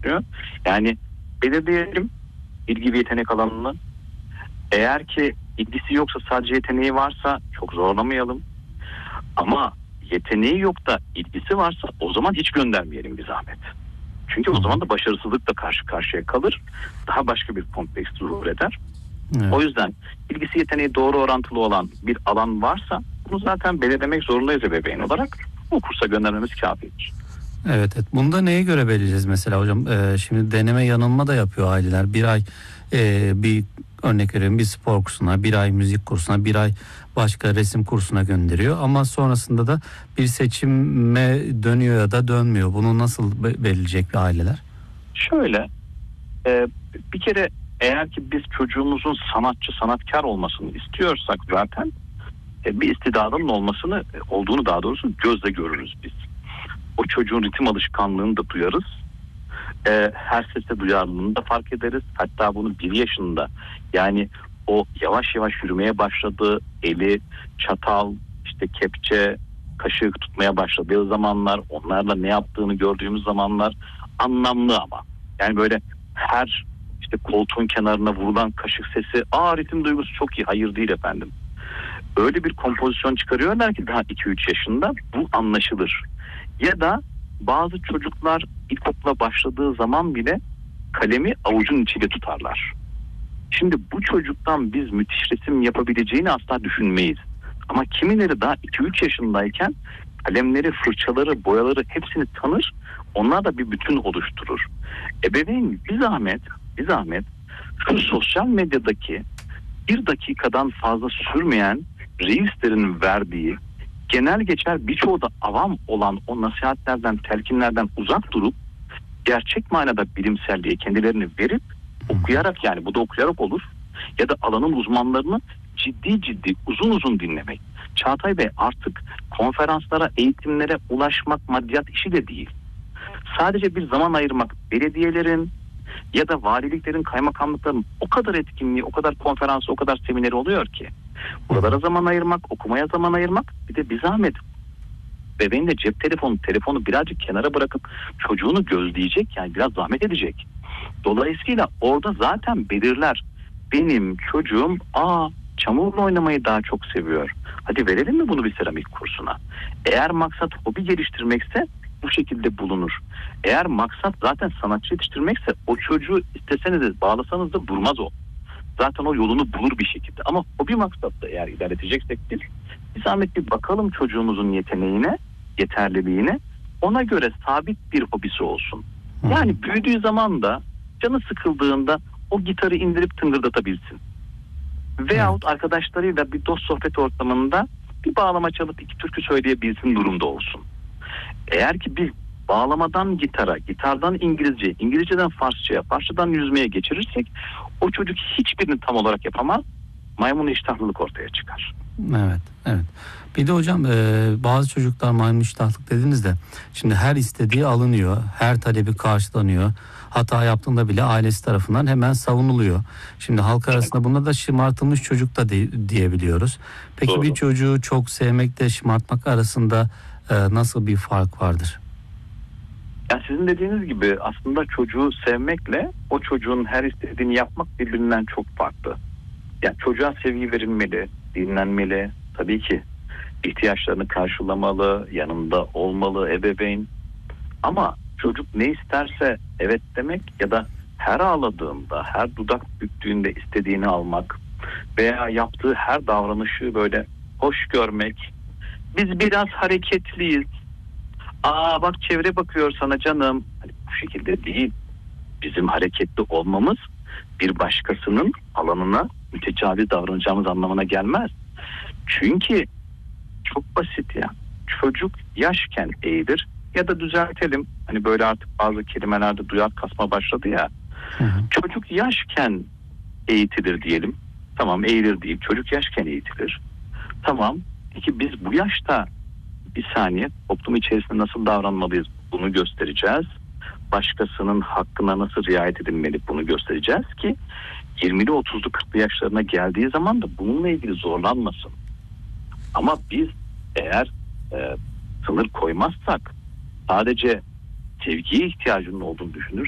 başlıyor. Yani belirleyelim ilgi ve yetenek alanını. Eğer ki ilgisi yoksa, sadece yeteneği varsa çok zorlamayalım. Ama yeteneği yok da ilgisi varsa o zaman hiç göndermeyelim bir zahmet. Çünkü o zaman da başarısızlıkla karşı karşıya kalır. Daha başka bir kompleks zuhur eder. Evet. O yüzden ilgisi yeteneği doğru orantılı olan bir alan varsa bunu zaten belirlemek zorundayız ebeveyn olarak. O kursa göndermemiz kafidir. Evet, evet. Bunda neye göre belirleyeceğiz mesela hocam? Şimdi deneme yanılma da yapıyor aileler. Bir ay bir örnek veriyorum, bir spor kursuna, bir ay müzik kursuna, bir ay başka resim kursuna gönderiyor. Ama sonrasında da bir seçime dönüyor ya da dönmüyor. Bunu nasıl belirleyecek aileler? Şöyle, bir kere eğer ki biz çocuğumuzun sanatçı, sanatkar olmasını istiyorsak zaten bir istidadının olduğunu daha doğrusu gözle görürüz biz. O çocuğun ritim alışkanlığını da duyarız. Her sese duyarlılığını da fark ederiz. Hatta bunu 1 yaşında, yani o yavaş yavaş yürümeye başladığı, eli, çatal, işte kepçe, kaşık tutmaya başladığı zamanlar, onlarla ne yaptığını gördüğümüz zamanlar anlamlı ama. Yani böyle her işte koltuğun kenarına vurulan kaşık sesi, ritim duygusu çok iyi. Hayır değil efendim. Öyle bir kompozisyon çıkarıyorlar ki daha 2-3 yaşında bu anlaşılır. Ya da bazı çocuklar ilkokula başladığı zaman bile kalemi avucun içinde tutarlar. Şimdi bu çocuktan biz müthiş resim yapabileceğini asla düşünmeyiz. Ama kimileri daha 2-3 yaşındayken kalemleri, fırçaları, boyaları hepsini tanır. Onlar da bir bütün oluşturur. Ebeveyn bir zahmet şu sosyal medyadaki 1 dakikadan fazla sürmeyen reislerin verdiği, genel geçer, birçoğu da avam olan o nasihatlerden, telkinlerden uzak durup gerçek manada bilimselliğe kendilerini verip okuyarak, yani bu da okuyarak olur, ya da alanın uzmanlarını ciddi uzun dinlemek. Çağatay Bey, artık konferanslara, eğitimlere ulaşmak maddiyat işi de değil. Sadece bir zaman ayırmak, belediyelerin ya da valiliklerin, kaymakamlıkların o kadar etkinliği, o kadar konferansı, o kadar semineri oluyor ki buralara zaman ayırmak, okumaya zaman ayırmak, bir de bir zahmet bebeğin de cep telefonu birazcık kenara bırakıp çocuğunu gözleyecek, yani biraz zahmet edecek. Dolayısıyla orada zaten belirler. Benim çocuğum çamurla oynamayı daha çok seviyor. Hadi verelim mi bunu bir seramik kursuna? Eğer maksat hobi geliştirmekse bu şekilde bulunur. Eğer maksat zaten sanatçı yetiştirmekse o çocuğu isteseniz de bağlasanız da durmaz o. Zaten o yolunu bulur bir şekilde. Ama hobi maksatla eğer ilerleteceksek biz bir zahmet bir bakalım çocuğumuzun yeteneğine, yeterliliğine. Ona göre sabit bir hobisi olsun. Yani büyüdüğü zaman da canı sıkıldığında o gitarı indirip tıngırdatabilsin. Veyahut arkadaşlarıyla bir dost sohbet ortamında bir bağlama çalıp 2 türkü söyleyebilsin durumda olsun. Eğer ki biz bağlamadan gitara, gitardan İngilizce, İngilizceden Farsçaya, Farsçadan yüzmeye geçirirsek o çocuk hiçbirini tam olarak yapamaz. Maymun iştahlılık ortaya çıkar. Evet. Bir de hocam bazı çocuklar maymun iştahlılık dediniz de şimdi her istediği alınıyor, her talebi karşılanıyor. Hata yaptığında bile ailesi tarafından hemen savunuluyor. Şimdi halk arasında buna da şımartılmış çocuk da diyebiliyoruz. Peki Doğru. Bir çocuğu çok sevmekle şımartmak arasında nasıl bir fark vardır? Yani sizin dediğiniz gibi aslında çocuğu sevmekle o çocuğun her istediğini yapmak birbirinden çok farklı. Yani çocuğa sevgi verilmeli, dinlenmeli, tabii ki ihtiyaçlarını karşılamalı, yanında olmalı ebeveyn. Ama çocuk ne isterse evet demek ya da her ağladığında, her dudak büktüğünde istediğini almak veya yaptığı her davranışı böyle hoş görmek. Biz biraz hareketliyiz. Bak çevre bakıyor sana canım. Hani bu şekilde değil. Bizim hareketli olmamız bir başkasının alanına mütecaviz davranacağımız anlamına gelmez. Çünkü çok basit ya. Çocuk yaşken eğilir ya da düzeltelim. Hani böyle artık bazı kelimelerde duyar kasma başladı ya. Çocuk yaşken eğitilir diyelim. Tamam, eğilir değil. Çocuk yaşken eğitilir. Tamam. Peki biz bu yaşta bir saniye toplum içerisinde nasıl davranmalıyız? Bunu göstereceğiz. Başkasının hakkına nasıl riayet edilmeli? Bunu göstereceğiz ki 20'li 30'lu 40'lı yaşlarına geldiği zaman da bununla ilgili zorlanmasın. Ama biz eğer sınır koymazsak, sadece sevgiye ihtiyacının olduğunu düşünürsek